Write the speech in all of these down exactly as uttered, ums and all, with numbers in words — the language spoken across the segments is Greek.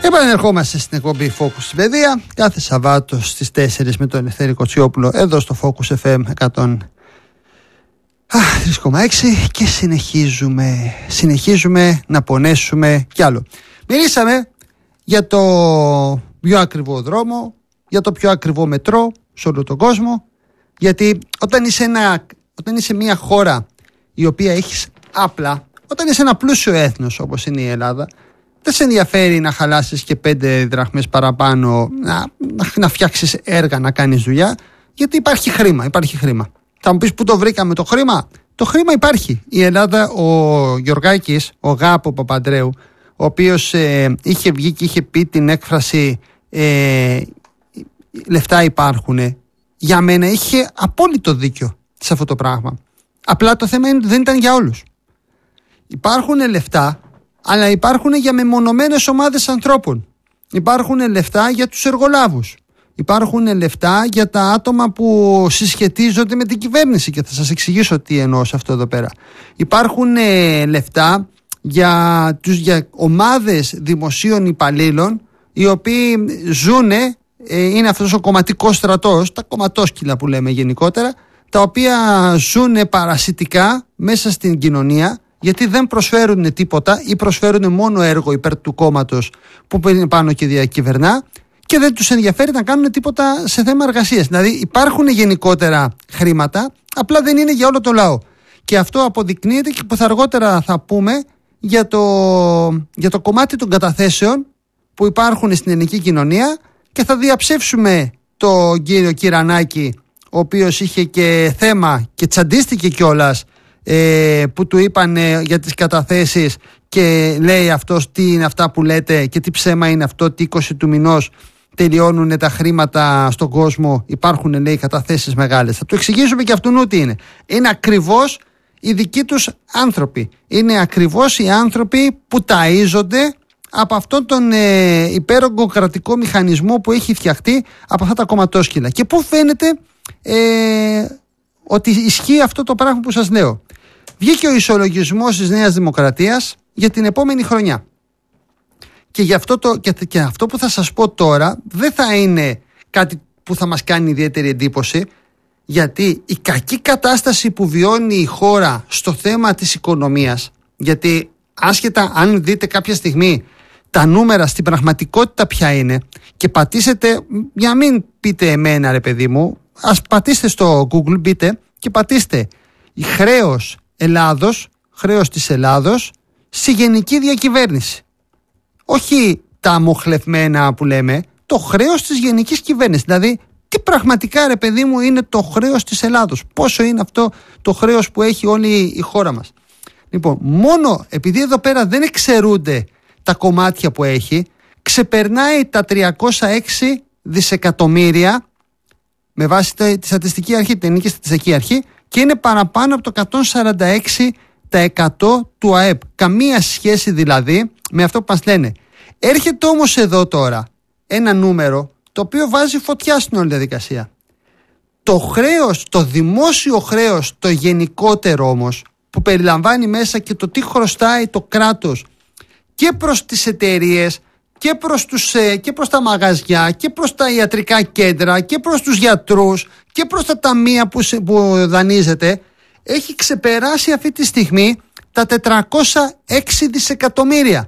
Επανερχόμαστε στην εκπομπή Focus στην Παιδεία κάθε Σαββάτο στις τέσσερις με τον Ελευθέρη Κοτσιόπουλο εδώ στο Focus εφ εμ εκατό τρία κόμμα έξι και συνεχίζουμε, συνεχίζουμε να πονέσουμε κι άλλο. Μιλήσαμε για το πιο ακριβό δρόμο, για το πιο ακριβό μετρό σε όλο τον κόσμο, γιατί όταν είσαι, ένα, όταν είσαι μια χώρα η οποία έχεις άπλα, όταν είσαι ένα πλούσιο έθνος όπως είναι η Ελλάδα, δεν σε ενδιαφέρει να χαλάσεις και πέντε δραχμές παραπάνω, να, να φτιάξεις έργα, να κάνεις δουλειά, γιατί υπάρχει χρήμα, υπάρχει χρήμα. Θα μου πεις πού το βρήκαμε το χρήμα? Το χρήμα υπάρχει. Η Ελλάδα, ο Γιωργάκης, ο Γάπο Παπαντρέου, ο οποίος ε, είχε βγει και είχε πει την έκφραση ε, λεφτά υπάρχουν, για μένα είχε απόλυτο δίκιο σε αυτό το πράγμα. Απλά το θέμα είναι ότι δεν ήταν για όλους. Υπάρχουν λεφτά, αλλά υπάρχουν για μεμονωμένες ομάδες ανθρώπων. Υπάρχουν λεφτά για τους εργολάβους. Υπάρχουν λεφτά για τα άτομα που συσχετίζονται με την κυβέρνηση και θα σας εξηγήσω τι εννοώ σε αυτό εδώ πέρα. Υπάρχουν ε, λεφτά για, τους, για ομάδες δημοσίων υπαλλήλων οι οποίοι ζουν, ε, είναι αυτός ο κομματικός στρατός, τα κομματόσκυλα που λέμε γενικότερα, τα οποία ζουν παρασιτικά μέσα στην κοινωνία, γιατί δεν προσφέρουν τίποτα ή προσφέρουν μόνο έργο υπέρ του κόμματος που είναι πάνω και διακυβερνά και δεν τους ενδιαφέρει να κάνουν τίποτα σε θέμα εργασίας. Δηλαδή υπάρχουν γενικότερα χρήματα, απλά δεν είναι για όλο το λαό. Και αυτό αποδεικνύεται και που θα αργότερα θα πούμε για το, για το κομμάτι των καταθέσεων που υπάρχουν στην ελληνική κοινωνία και θα διαψεύσουμε τον κύριο Κυρανάκη, ο οποίος είχε και θέμα και τσαντίστηκε κιόλας, Ε, που του είπαν ε, για τις καταθέσεις και λέει αυτός τι είναι αυτά που λέτε και τι ψέμα είναι αυτό, τι είκοσι του μηνός τελειώνουν τα χρήματα στον κόσμο, υπάρχουν λέει καταθέσεις μεγάλες. Θα του εξηγήσουμε και αυτού τι είναι. Είναι ακριβώς οι δικοί τους άνθρωποι, είναι ακριβώς οι άνθρωποι που ταΐζονται από αυτόν τον ε, υπέρογκο κρατικό μηχανισμό που έχει φτιαχτεί από αυτά τα κομματόσκυλα. Και πού φαίνεται ε, ότι ισχύει αυτό το πράγμα που σας λέω. Βγήκε ο ισολογισμός της Νέας Δημοκρατίας για την επόμενη χρονιά. Και, γι αυτό το, και, και αυτό που θα σας πω τώρα δεν θα είναι κάτι που θα μας κάνει ιδιαίτερη εντύπωση, γιατί η κακή κατάσταση που βιώνει η χώρα στο θέμα της οικονομίας, γιατί άσχετα αν δείτε κάποια στιγμή τα νούμερα στην πραγματικότητα ποια είναι και πατήσετε, για να μην πείτε εμένα ρε παιδί μου, ας πατήστε στο Google, μπείτε και πατήστε η χρέος Ελλάδος, χρέος της Ελλάδος στη γενική διακυβέρνηση. Όχι τα μοχλευμένα που λέμε, το χρέος της γενικής κυβέρνησης. Δηλαδή, τι πραγματικά ρε παιδί μου είναι το χρέος της Ελλάδος, πόσο είναι αυτό το χρέος που έχει όλη η χώρα μας. Λοιπόν, μόνο επειδή εδώ πέρα δεν εξαιρούνται τα κομμάτια που έχει, ξεπερνάει τα τριακόσια έξι δισεκατομμύρια με βάση τη στατιστική αρχή, την ελληνική στατιστική αρχή, και είναι παραπάνω από το εκατόν σαράντα έξι τοις εκατό του ΑΕΠ. Καμία σχέση δηλαδή με αυτό που μας λένε. Έρχεται όμως εδώ τώρα ένα νούμερο το οποίο βάζει φωτιά στην όλη διαδικασία. Το χρέος, το δημόσιο χρέος, το γενικότερο όμως, που περιλαμβάνει μέσα και το τι χρωστάει το κράτος και προς τις εταιρείες και προς, τους, και προς τα μαγαζιά και προς τα ιατρικά κέντρα και προς τους γιατρούς και προς τα ταμεία που, που δανείζεται, έχει ξεπεράσει αυτή τη στιγμή τα τετρακόσια έξι δισεκατομμύρια.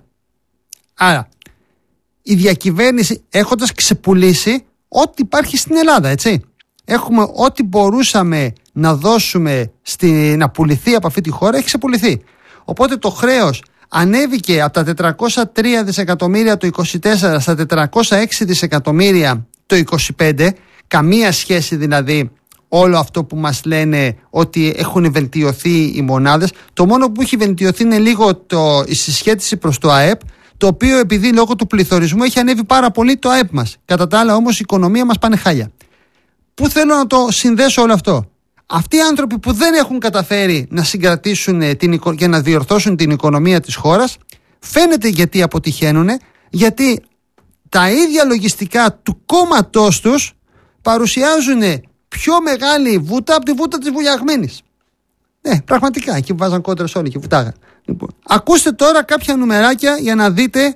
Άρα η διακυβέρνηση, έχοντας ξεπουλήσει ό,τι υπάρχει στην Ελλάδα, έτσι, έχουμε ό,τι μπορούσαμε να δώσουμε στη, να πουληθεί από αυτή τη χώρα, έχει ξεπουληθεί. Οπότε το χρέος ανέβηκε από τα τετρακόσια τρία δισεκατομμύρια το είκοσι τέσσερα στα τετρακόσια έξι δισεκατομμύρια το είκοσι πέντε. Καμία σχέση δηλαδή όλο αυτό που μας λένε ότι έχουν βελτιωθεί οι μονάδες. Το μόνο που έχει βελτιωθεί είναι λίγο το, η συσχέτιση προς το ΑΕΠ, το οποίο επειδή λόγω του πληθωρισμού έχει ανέβει πάρα πολύ το ΑΕΠ μας. Κατά τα άλλα όμως η οικονομία μας πάνε χάλια. Πού θέλω να το συνδέσω όλο αυτό? Αυτοί οι άνθρωποι που δεν έχουν καταφέρει να συγκρατήσουν την, και να διορθώσουν την οικονομία της χώρας, φαίνεται γιατί αποτυχαίνουν, γιατί τα ίδια λογιστικά του κόμματός τους παρουσιάζουν πιο μεγάλη βούτα από τη βούτα της βουλιαγμένης. Ναι, πραγματικά, εκεί βάζαν κόντρες όλοι και βουτάγαν. Λοιπόν, ακούστε τώρα κάποια νουμεράκια για να δείτε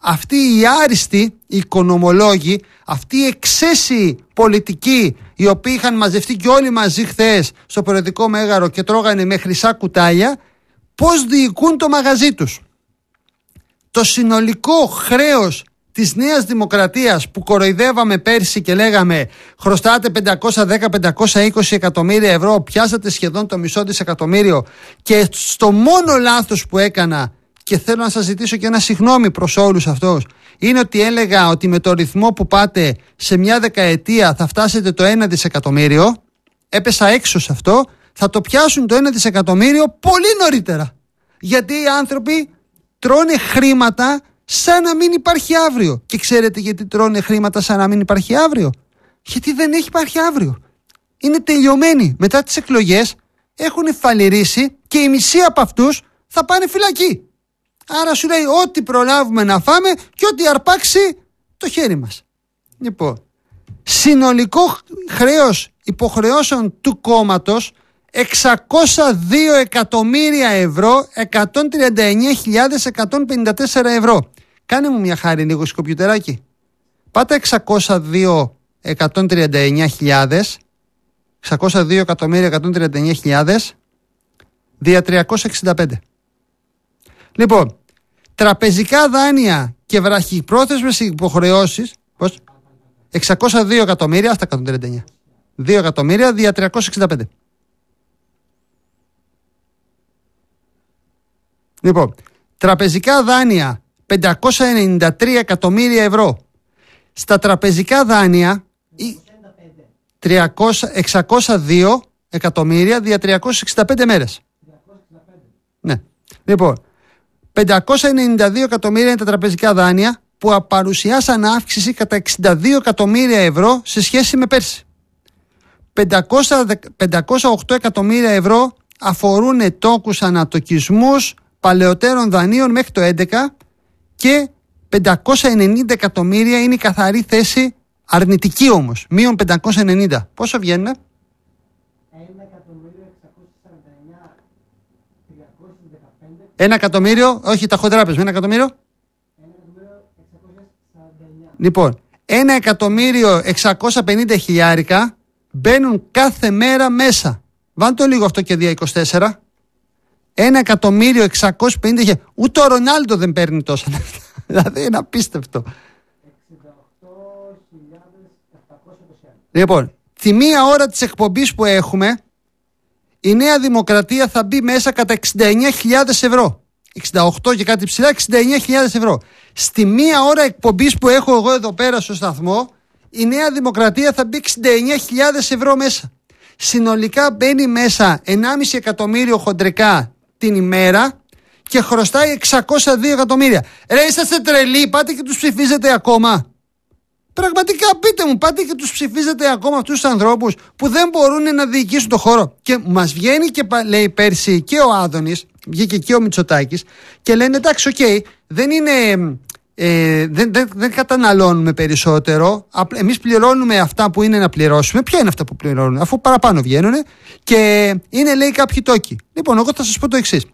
αυτοί οι άριστοι οι οικονομολόγοι, αυτοί οι εξαίσιοι πολιτικοί, οι οποίοι είχαν μαζευτεί και όλοι μαζί χθες στο Προεδρικό Μέγαρο και τρώγανε με χρυσά κουτάλια, πώς διοικούν το μαγαζί τους. Το συνολικό χρέος της Νέας Δημοκρατίας που κοροϊδεύαμε πέρσι και λέγαμε χρωστάτε πεντακόσια δέκα με πεντακόσια είκοσι εκατομμύρια ευρώ, πιάσατε σχεδόν το μισό δισεκατομμύριο, και στο μόνο λάθος που έκανα, και θέλω να σας ζητήσω και ένα συγγνώμη προς όλους αυτούς, είναι ότι έλεγα ότι με το ρυθμό που πάτε σε μια δεκαετία θα φτάσετε το ένα δισεκατομμύριο. Έπεσα έξω σε αυτό. Θα το πιάσουν το ένα δισεκατομμύριο πολύ νωρίτερα, γιατί οι άνθρωποι τρώνε χρήματα σαν να μην υπάρχει αύριο. Και ξέρετε γιατί τρώνε χρήματα σαν να μην υπάρχει αύριο? Γιατί δεν έχει υπάρχει αύριο. Είναι τελειωμένοι. Μετά τις εκλογές έχουν φαλιρίσει και η μισή από αυτούς θα πάνε φυλακή. Άρα σου λέει ό,τι προλάβουμε να φάμε και ό,τι αρπάξει το χέρι μας. Λοιπόν, συνολικό χρέος υποχρεώσεων του κόμματος εξακόσια δύο εκατομμύρια ευρώ, εκατόν τριάντα εννέα χιλιάδες εκατόν πενήντα τέσσερα ευρώ. Κάνε μου μια χάρη λίγο στο κομπιουτεράκι. Πάτα εξακόσια δύο εκατόν τριάντα εννέα χιλιάδες, εξακόσια δύο εκατομμύρια εκατόν τριάντα εννέα χιλιάδες δια τριακόσια εξήντα πέντε. Λοιπόν, τραπεζικά δάνεια και βραχυπρόθεσμες υποχρεώσεις, πώς? εξακόσια δύο εκατομμύρια, αυτά εκατόν τριάντα εννέα. δύο εκατομμύρια δια τριακόσια εξήντα πέντε. Λοιπόν, τραπεζικά δάνεια πεντακόσια ενενήντα τρία εκατομμύρια ευρώ. Στα τραπεζικά δάνεια τριακόσια, εξακόσια δύο εκατομμύρια δια τριακόσιες εξήντα πέντε μέρες. Ναι. Λοιπόν, πεντακόσια ενενήντα δύο εκατομμύρια είναι τα τραπεζικά δάνεια που παρουσιάσαν αύξηση κατά εξήντα δύο εκατομμύρια ευρώ σε σχέση με πέρσι. πεντακόσια οκτώ εκατομμύρια ευρώ αφορούν τόκους ανατοκισμούς παλαιότερων δανείων μέχρι το έντεκα και πεντακόσια ενενήντα εκατομμύρια είναι η καθαρή θέση αρνητική όμως, μείον πεντακόσια ενενήντα. Πόσο βγαίνουν? Ένα εκατομμύριο, όχι τα χοντράπες, ένα εκατομμύριο. Λοιπόν, ένα εκατομμύριο εξακόσια πενήντα χιλιάρικα μπαίνουν κάθε μέρα μέσα. Βάλτε το λίγο αυτό και δια είκοσι τέσσερα. Ένα εκατομμύριο εξακόσια πενήντα χιλιάρικα. Ούτε ο Ρονάλντο δεν παίρνει τόσα λεφτά. Δηλαδή είναι απίστευτο. Λοιπόν, τη μία ώρα της εκπομπής που έχουμε, η Νέα Δημοκρατία θα μπει μέσα κατά εξήντα εννέα χιλιάδες ευρώ. εξήντα οκτώ και κάτι ψηλά, εξήντα εννέα χιλιάδες ευρώ. Στη μία ώρα εκπομπής που έχω εγώ εδώ πέρα στο σταθμό, η Νέα Δημοκρατία θα μπει εξήντα εννέα χιλιάδες ευρώ μέσα. Συνολικά μπαίνει μέσα ενάμιση εκατομμύριο χοντρικά την ημέρα και χρωστάει εξακόσια δύο εκατομμύρια. Ρε, είσαστε τρελοί, πάτε και τους ψηφίζετε ακόμα. Πραγματικά πείτε μου, πάτε και τους ψηφίζετε ακόμα αυτούς τους ανθρώπους που δεν μπορούν να διοικήσουν το χώρο. Και μας βγαίνει και λέει πέρσι και ο Άδωνης, βγήκε και ο Μητσοτάκης και λένε εντάξει, οκ, okay, δεν είναι, ε, δεν, δεν, δεν καταναλώνουμε περισσότερο, εμείς πληρώνουμε αυτά που είναι να πληρώσουμε. Ποια είναι αυτά που πληρώνουμε, αφού παραπάνω βγαίνουν και είναι, λέει, κάποιοι τόκοι. Λοιπόν, εγώ θα σας πω το εξής.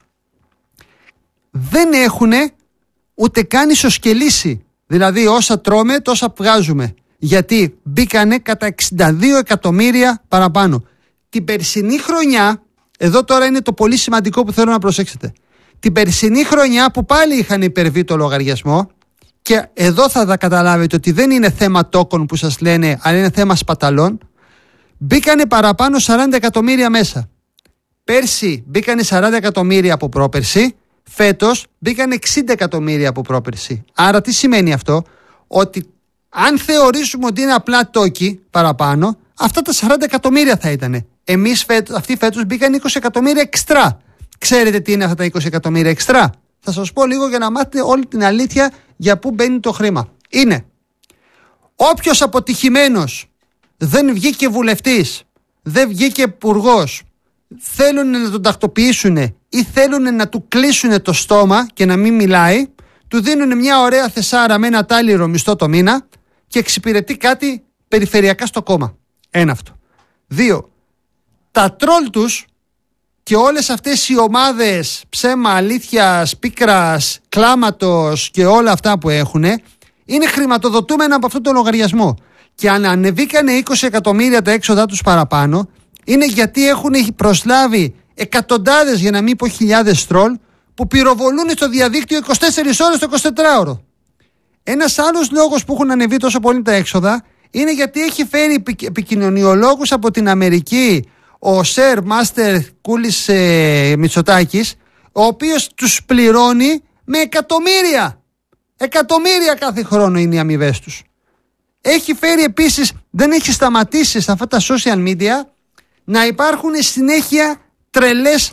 Δεν έχουν ούτε καν ισοσκελήσει. Δηλαδή όσα τρώμε τόσα βγάζουμε. Γιατί μπήκανε κατά εξήντα δύο εκατομμύρια παραπάνω. Την περσινή χρονιά, εδώ τώρα είναι το πολύ σημαντικό που θέλω να προσέξετε. Την περσινή χρονιά που πάλι είχαν υπερβεί το λογαριασμό, και εδώ θα τα καταλάβετε ότι δεν είναι θέμα τόκων που σας λένε, αλλά είναι θέμα σπαταλών, μπήκανε παραπάνω σαράντα εκατομμύρια μέσα. Πέρσι μπήκανε σαράντα εκατομμύρια από πρόπερσι. Φέτος μπήκαν εξήντα εκατομμύρια από πρόπερση. Άρα τι σημαίνει αυτό? Ότι αν θεωρήσουμε ότι είναι απλά τόκοι παραπάνω, αυτά τα σαράντα εκατομμύρια θα ήταν. Εμείς φέτος, αυτοί φέτος μπήκαν είκοσι εκατομμύρια εξτρά. Ξέρετε τι είναι αυτά τα είκοσι εκατομμύρια εξτρά? Θα σας πω λίγο για να μάθετε όλη την αλήθεια για πού μπαίνει το χρήμα. Είναι όποιος αποτυχημένος δεν βγήκε βουλευτής, δεν βγήκε υπουργός, θέλουν να τον τακτοποιήσουν ή θέλουν να του κλείσουν το στόμα και να μην μιλάει, του δίνουν μια ωραία θεσάρα με ένα τάλιρο μισθό το μήνα και εξυπηρετεί κάτι περιφερειακά στο κόμμα. Ένα αυτό. Δύο, τα τρόλ τους και όλες αυτές οι ομάδες ψέμα, αλήθειας, πίκρας, κλάματος και όλα αυτά που έχουν είναι χρηματοδοτούμενα από αυτόν τον λογαριασμό. Και αν ανεβήκανε είκοσι εκατομμύρια τα έξοδά τους παραπάνω, είναι γιατί έχουν προσλάβει εκατοντάδες, για να μην πω χιλιάδες τρόλ, που πυροβολούν στο διαδίκτυο είκοσι τέσσερις ώρες το εικοσιτετράωρο. Ένας άλλος λόγος που έχουν ανεβεί τόσο πολύ τα έξοδα είναι γιατί έχει φέρει επικοινωνιολόγους από την Αμερική ο Σερ Μάστερ Κούλης ε, Μητσοτάκης, ο οποίος τους πληρώνει με εκατομμύρια. Εκατομμύρια κάθε χρόνο είναι οι αμοιβές τους. Έχει φέρει επίσης, δεν έχει σταματήσει στα αυτά τα social media να υπάρχουν συνέχεια τρελές,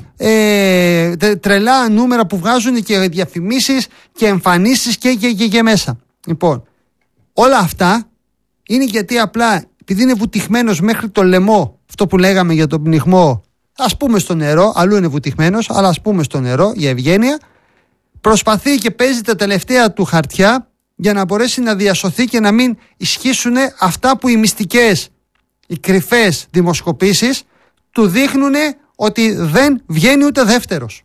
ε, τρελά νούμερα που βγάζουν και διαφημίσεις και εμφανίσεις και, και, και, και μέσα. Λοιπόν, όλα αυτά είναι γιατί απλά επειδή είναι βουτυχμένος μέχρι το λαιμό, αυτό που λέγαμε για τον πνιγμό, ας πούμε στο νερό, αλλού είναι βουτυχμένος, αλλά ας πούμε στο νερό για ευγένεια, προσπαθεί και παίζει τα τελευταία του χαρτιά για να μπορέσει να διασωθεί και να μην ισχύσουν αυτά που οι μυστικές, οι κρυφές δημοσκοπήσεις του δείχνουν ότι δεν βγαίνει ούτε δεύτερος.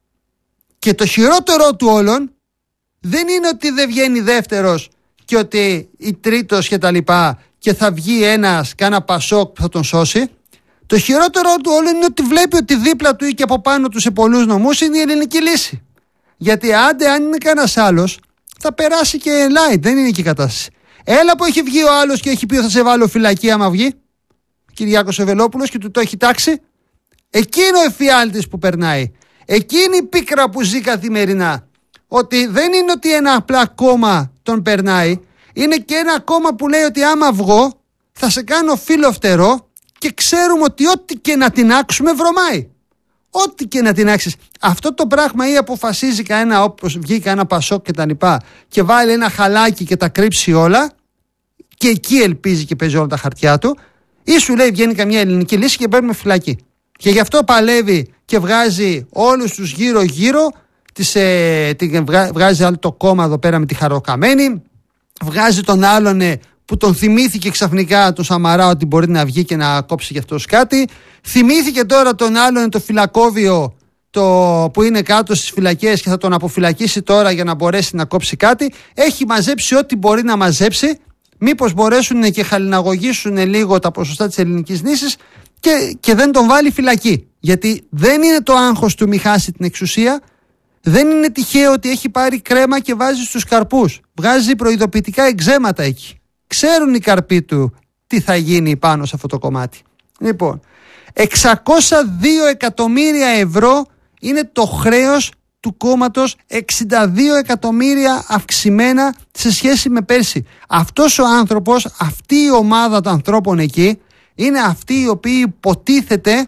Και το χειρότερο του όλων δεν είναι ότι δεν βγαίνει δεύτερος και ότι η τρίτος και τα λοιπά και θα βγει ένας κάνα πασόκ που θα τον σώσει. Το χειρότερο του όλων είναι ότι βλέπει ότι δίπλα του ή και από πάνω του σε πολλούς νομούς είναι η ελληνική λύση. Γιατί άντε αν είναι κανένας άλλος θα περάσει και light, δεν είναι και η κατάσταση. Έλα που έχει βγει ο άλλος και έχει πει θα σε βάλω φυλακή άμα βγει, Κυριάκος Ευελόπουλος, και του το έχει τάξει. Εκείνο ο εφιάλτης που περνάει. Εκείνη η πίκρα που ζει καθημερινά. Ότι δεν είναι ότι ένα απλά κόμμα τον περνάει, είναι και ένα κόμμα που λέει ότι άμα βγω θα σε κάνω φίλο φτερό και ξέρουμε ότι ό,τι και να την άξουμε βρωμάει. Ό,τι και να την άξεις. Αυτό το πράγμα ή αποφασίζει κανένα, όπως βγει κανένα πασόκ και τα λοιπά, και βάλει ένα χαλάκι και τα κρύψει όλα, και εκεί ελπίζει και παίζει όλα τα χαρτιά του, ή σου λέει βγαίνει καμιά ελληνική λύση και παίρνουμε φυλακή. Και γι' αυτό παλεύει και βγάζει όλους τους γύρω-γύρω, τις, ε, την, βγάζει άλλο το κόμμα εδώ πέρα με τη Χαροκαμένη, βγάζει τον άλλον ε, που τον θυμήθηκε ξαφνικά τον Σαμαρά ότι μπορεί να βγει και να κόψει γι' αυτός κάτι. Θυμήθηκε τώρα τον άλλον το φυλακόβιο το, που είναι κάτω στις φυλακές και θα τον αποφυλακίσει τώρα για να μπορέσει να κόψει κάτι. Έχει μαζέψει ό,τι μπορεί να μαζέψει. Μήπως μπορέσουν και χαλιναγωγήσουν λίγο τα ποσοστά της ελληνικής νήσης και, και δεν τον βάλει φυλακή. Γιατί δεν είναι το άγχος του μη χάσει την εξουσία. Δεν είναι τυχαίο ότι έχει πάρει κρέμα και βάζει στους καρπούς. Βγάζει προειδοποιητικά εξέματα εκεί. Ξέρουν οι καρποί του τι θα γίνει πάνω σε αυτό το κομμάτι. Λοιπόν, εξακόσια δύο εκατομμύρια ευρώ είναι το χρέος του κόμματος, εξήντα δύο εκατομμύρια αυξημένα σε σχέση με πέρσι. Αυτός ο άνθρωπος, αυτή η ομάδα των ανθρώπων εκεί, είναι αυτοί οι οποίοι υποτίθεται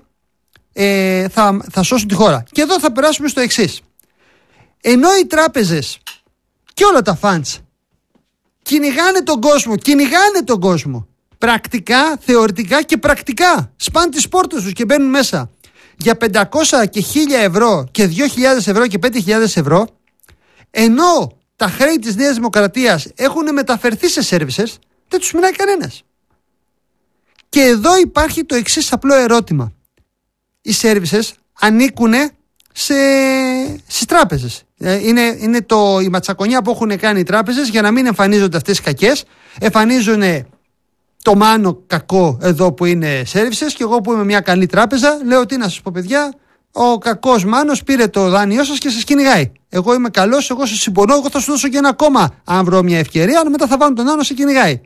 ε, θα, θα σώσουν τη χώρα. Και εδώ θα περάσουμε στο εξής. Ενώ οι τράπεζες και όλα τα funds κυνηγάνε τον κόσμο, κυνηγάνε τον κόσμο, πρακτικά, θεωρητικά και πρακτικά, σπάνε τις πόρτες τους και μπαίνουν μέσα για πεντακόσια και χίλια ευρώ και δύο χιλιάδες ευρώ και πέντε χιλιάδες ευρώ, ενώ τα χρέη της Νέας Δημοκρατίας έχουν μεταφερθεί σε σέρβισες, δεν τους μιλάει κανένας. Και εδώ υπάρχει το εξής απλό ερώτημα. Οι σέρβισες ανήκουν σε, στις τράπεζες. Είναι, είναι το, η ματσακονιά που έχουν κάνει οι τράπεζες για να μην εμφανίζονται αυτές οι κακές. Εμφανίζουν το Μάνο κακό εδώ που είναι σέρβισες, και εγώ που είμαι μια καλή τράπεζα λέω τι να σας πω παιδιά, ο κακός Μάνος πήρε το δάνειό σας και σας κυνηγάει. Εγώ είμαι καλός, εγώ σας συμπονώ, εγώ θα σου δώσω και ένα ακόμα αν βρω μια ευκαιρία, αλλά μετά θα βάλω τον άλλο να σε κυνηγάει.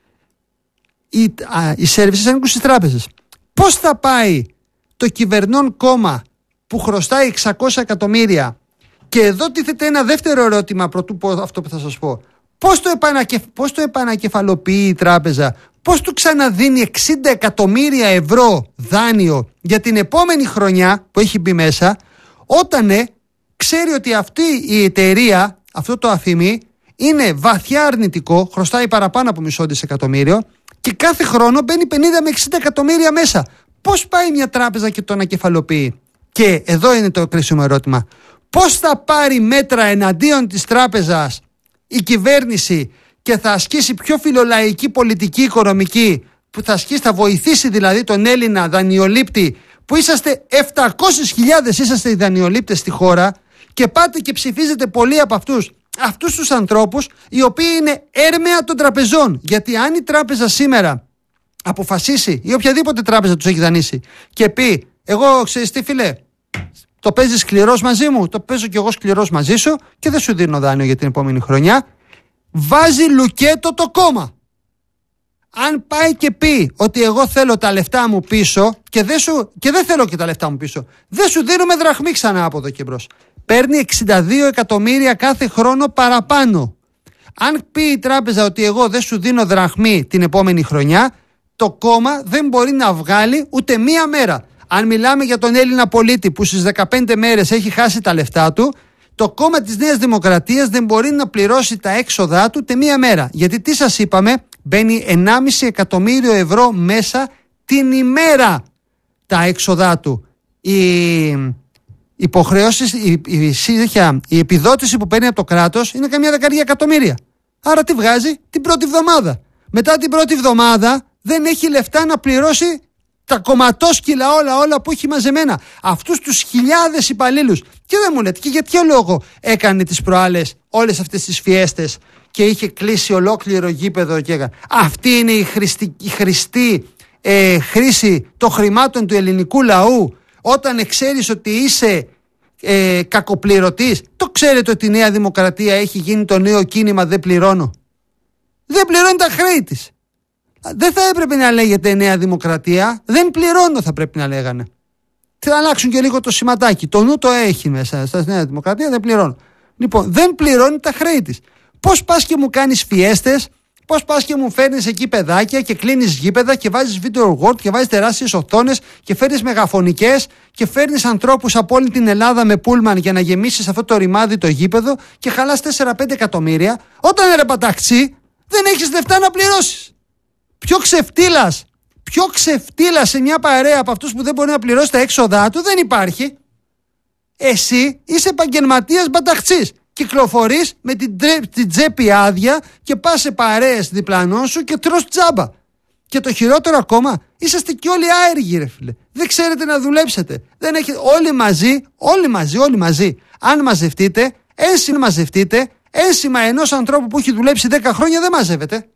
Οι, α, οι σέρβισες ανήκουν στις τράπεζες. Πώς θα πάει το κυβερνών κόμμα που χρωστάει εξακόσια εκατομμύρια, και εδώ τίθεται ένα δεύτερο ερώτημα πρωτού πω αυτό που θα σας πω. Πώς το, επανακεφ... πώς το επανακεφαλοποιεί η τράπεζα, πώς του ξαναδίνει εξήντα εκατομμύρια ευρώ δάνειο για την επόμενη χρονιά που έχει μπει μέσα, όταν ε, ξέρει ότι αυτή η εταιρεία, αυτό το αφημί, είναι βαθιά αρνητικό, χρωστάει παραπάνω από μισό δισεκατομμύριο και κάθε χρόνο μπαίνει πενήντα με εξήντα εκατομμύρια μέσα. Πώς πάει μια τράπεζα και το ανακεφαλοποιεί? Και εδώ είναι το κρίσιμο ερώτημα. Πώς θα πάρει μέτρα εναντίον της τράπεζας η κυβέρνηση και θα ασκήσει πιο φιλολαϊκή πολιτική οικονομική, που θα ασκήσει, θα βοηθήσει δηλαδή τον Έλληνα δανειολήπτη που είσαστε επτακόσιες χιλιάδες, είσαστε οι δανειολήπτες στη χώρα και πάτε και ψηφίζετε πολλοί από αυτούς, αυτούς τους ανθρώπους οι οποίοι είναι έρμεα των τραπεζών. Γιατί αν η τράπεζα σήμερα αποφασίσει ή οποιαδήποτε τράπεζα τους έχει δανείσει και πει, εγώ ξέρεις τι φίλε, το παίζεις σκληρός μαζί μου, το παίζω κι εγώ σκληρός μαζί σου και δεν σου δίνω δάνειο για την επόμενη χρονιά, βάζει λουκέτο το κόμμα. Αν πάει και πει ότι εγώ θέλω τα λεφτά μου πίσω και δεν, σου, και δεν θέλω και τα λεφτά μου πίσω, δεν σου δίνουμε δραχμή ξανά από εδώ και μπρος. Παίρνει εξήντα δύο εκατομμύρια κάθε χρόνο παραπάνω. Αν πει η τράπεζα ότι εγώ δεν σου δίνω δραχμή την επόμενη χρονιά, το κόμμα δεν μπορεί να βγάλει ούτε μία μέρα. Αν μιλάμε για τον Έλληνα πολίτη που στις δεκαπέντε μέρες έχει χάσει τα λεφτά του, το κόμμα της Νέας Δημοκρατίας δεν μπορεί να πληρώσει τα έξοδά του ούτε μία μέρα. Γιατί τι σας είπαμε, μπαίνει ενάμιση εκατομμύριο ευρώ μέσα την ημέρα τα έξοδά του. Η υποχρεώσεις, η, η, η, η επιδότηση που παίρνει από το κράτος είναι καμιά δεκαριά εκατομμύρια. Άρα τι βγάζει την πρώτη εβδομάδα. Μετά την πρώτη εβδομάδα δεν έχει λεφτά να πληρώσει τα κομματόσκυλα όλα όλα που έχει μαζεμένα. Αυτούς τους χιλιάδες υπαλλήλους. Και δεν μου λέτε και για ποιο λόγο έκανε τις προάλλες όλες αυτές τις φιέστες και είχε κλείσει ολόκληρο γήπεδο και έκανε. Αυτή είναι η χρηστή, η χρηστή ε, χρήση των χρημάτων του ελληνικού λαού όταν ξέρεις ότι είσαι ε, κακοπληρωτής. Το ξέρετε ότι η Νέα Δημοκρατία έχει γίνει το νέο κίνημα δεν πληρώνω. Δεν πληρώνει τα χρέη της. Δεν θα έπρεπε να λέγεται Νέα Δημοκρατία, δεν πληρώνω θα πρέπει να λέγανε. Θα αλλάξουν και λίγο το σηματάκι. Το νου το έχει μέσα στα Νέα Δημοκρατία, δεν πληρώνω. Λοιπόν, δεν πληρώνει τα χρέη της. Πώς πας και μου κάνεις φιέστες, πώς πας και μου φέρνεις εκεί παιδάκια και κλείνεις γήπεδα και βάζεις video word και βάζεις τεράστιες οθόνες και φέρνεις μεγαφωνικές και φέρνεις ανθρώπους από όλη την Ελλάδα με πούλμαν για να γεμίσεις αυτό το ρημάδι το γήπεδο και χαλάς τέσσερα πέντε εκατομμύρια, όταν ρε παταξί δεν έχεις λεφτά να πληρώσεις. Πιο ξεφτύλας, πιο ξεφτύλας σε μια παρέα από αυτούς που δεν μπορεί να πληρώσει τα έξοδά του δεν υπάρχει. Εσύ είσαι επαγγελματίας μπαταχτσής. Κυκλοφορείς με την, τρέ, την τσέπη άδεια και πας σε παρέες διπλανών σου και τρως τζάμπα. Και το χειρότερο ακόμα, είσαστε και όλοι άεργοι ρε φίλε. Δεν ξέρετε να δουλέψετε. Δεν έχετε, όλοι μαζί, όλοι μαζί, όλοι μαζί. Αν μαζευτείτε, ένσημα μαζευτείτε, ένσημα ενός ανθρώπου που έχει δουλέψει δέκα χρόνια δεν μαζεύετε.